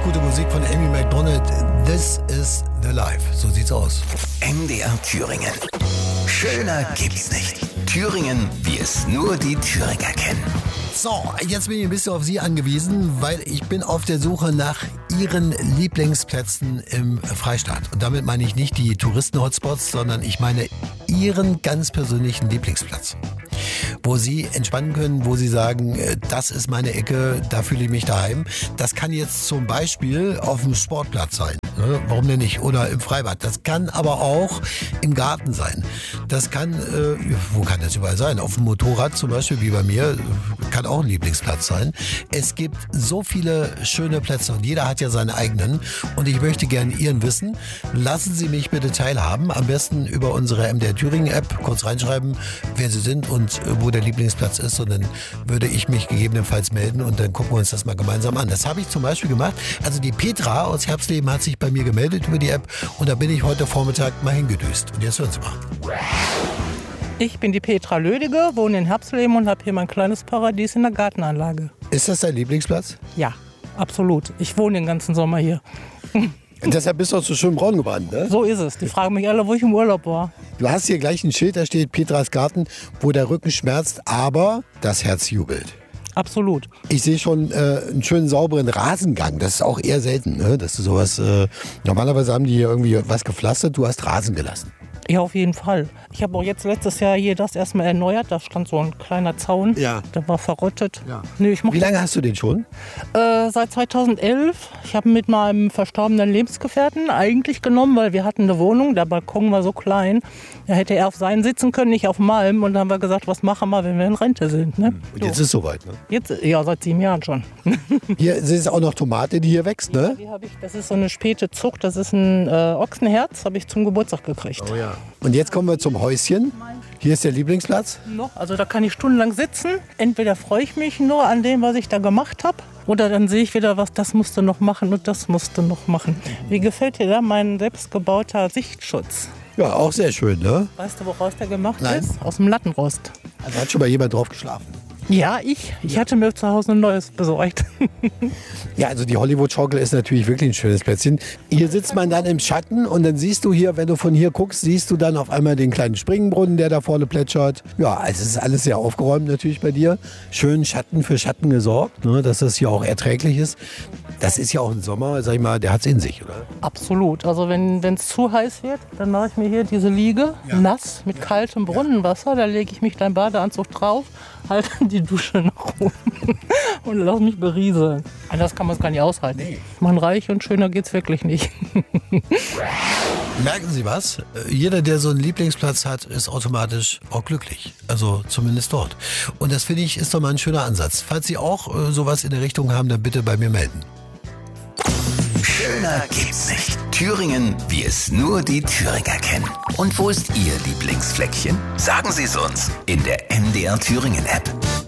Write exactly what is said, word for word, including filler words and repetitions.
gute Musik von Amy Macdonald. This is the life. So sieht's aus. M D R Thüringen. Schöner gibt's nicht. Thüringen, wie es nur die Thüringer kennen. So, jetzt bin ich ein bisschen auf Sie angewiesen, weil ich bin auf der Suche nach Ihren Lieblingsplätzen im Freistaat. Und damit meine ich nicht die Touristen-Hotspots, sondern ich meine Ihren ganz persönlichen Lieblingsplatz. Wo Sie entspannen können, wo Sie sagen, das ist meine Ecke, da fühle ich mich daheim. Das kann jetzt zum Beispiel auf dem Sportplatz sein. Ne? Warum denn nicht? Oder im Freibad. Das kann aber auch im Garten sein. Das kann, äh, wo kann das überall sein? Auf dem Motorrad zum Beispiel, wie bei mir, kann auch ein Lieblingsplatz sein. Es gibt so viele schöne Plätze und jeder hat ja seinen eigenen. Und ich möchte gerne Ihren wissen. Lassen Sie mich bitte teilhaben. Am besten über unsere M D R Thüringen App kurz reinschreiben, wer Sie sind und wo der Lieblingsplatz ist. Und dann würde ich mich gegebenenfalls melden und dann gucken wir uns das mal gemeinsam an. Das habe ich zum Beispiel gemacht. Also die Petra aus Herbstleben hat sich bei mir gemeldet über die App und da bin ich heute Vormittag mal hingedüst. Und jetzt hören Sie mal. Ich bin die Petra Lödige, wohne in Herbstleben und habe hier mein kleines Paradies in der Gartenanlage. Ist das dein Lieblingsplatz? Ja, absolut. Ich wohne den ganzen Sommer hier. Deshalb bist du auch so schön braun gebrannt, ne? So ist es. Die fragen mich alle, wo ich im Urlaub war. Du hast hier gleich ein Schild, da steht Petras Garten, wo der Rücken schmerzt, aber das Herz jubelt. Absolut. Ich sehe schon äh, einen schönen sauberen Rasengang. Das ist auch eher selten, ne? Dass du sowas. Äh, normalerweise haben die hier irgendwie was gepflastert, du hast Rasen gelassen. Ja, auf jeden Fall. Ich habe auch jetzt letztes Jahr hier das erstmal erneuert. Da stand so ein kleiner Zaun. Ja. Der war verrottet. Ja. Nee, ich Wie lange hast du den schon? Äh, seit zweitausendelf. Ich habe mit meinem verstorbenen Lebensgefährten eigentlich genommen, weil wir hatten eine Wohnung. Der Balkon war so klein. Da hätte er auf seinen sitzen können, nicht auf meinem. Und dann haben wir gesagt, was machen wir, wenn wir in Rente sind. Ne? Und jetzt so. Ist es soweit, ne? Jetzt, ja, seit sieben Jahren schon. Hier ist auch noch Tomate, die hier wächst, ne? Ja, die hab ich, das ist so eine späte Zucht. Das ist ein äh, Ochsenherz. Habe ich zum Geburtstag gekriegt. Oh ja. Und jetzt kommen wir zum Häuschen. Hier ist der Lieblingsplatz. Noch, also da kann ich stundenlang sitzen. Entweder freue ich mich nur an dem, was ich da gemacht habe, oder dann sehe ich wieder, was das musst du noch machen und das musst du noch machen. Wie gefällt dir da mein selbstgebauter Sichtschutz? Ja, auch sehr schön, ne? Weißt du, woraus der gemacht Nein. ist? Aus dem Lattenrost. Also hat schon mal jemand drauf geschlafen. Ja, ich. Ich hatte mir zu Hause ein neues besorgt. Ja, also die Hollywood-Schaukel ist natürlich wirklich ein schönes Plätzchen. Hier sitzt man dann im Schatten und dann siehst du hier, wenn du von hier guckst, siehst du dann auf einmal den kleinen Springbrunnen, der da vorne plätschert. Ja, also es ist alles sehr aufgeräumt natürlich bei dir. Schön Schatten für Schatten gesorgt, ne, dass das hier auch erträglich ist. Das ist ja auch ein Sommer, sag ich mal, der hat's in sich, oder? Absolut. Also wenn es zu heiß wird, dann mache ich mir hier diese Liege, Ja. nass, mit Ja. kaltem Brunnenwasser. Da lege ich mich deinen Badeanzug drauf, halte die Dusche nach oben und lass mich berieseln. Anders kann man es gar nicht aushalten. Nee. Man reich und schöner geht's wirklich nicht. Merken Sie was? Jeder, der so einen Lieblingsplatz hat, ist automatisch auch glücklich. Also zumindest dort. Und das finde ich, ist doch mal ein schöner Ansatz. Falls Sie auch äh, sowas in der Richtung haben, dann bitte bei mir melden. Schöner gibt's nicht. Thüringen, wie es nur die Thüringer kennen. Und wo ist Ihr Lieblingsfleckchen? Sagen Sie es uns in der M D R Thüringen App.